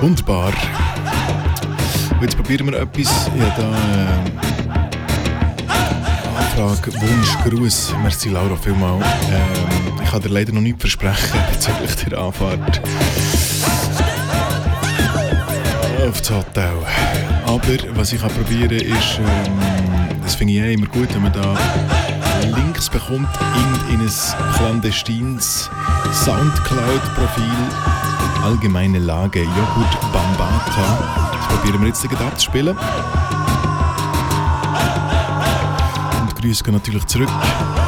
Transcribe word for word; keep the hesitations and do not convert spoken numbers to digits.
Wunderbar. Jetzt probieren wir etwas. Ich habe da äh, Anfrage, Wunsch, Gruß. Merci Laura vielmals. Ähm, ich kann dir leider noch nichts versprechen bezüglich der Anfahrt auf das Hotel. Aber was ich kann probieren ist, ähm, das finde ich eh immer gut, wenn man da Links bekommt in, in ein clandestines Soundcloud-Profil. Allgemeine Lage, Joghurt Bambata. Das probieren wir jetzt gleich abzuspielen. Und Grüße gehen natürlich zurück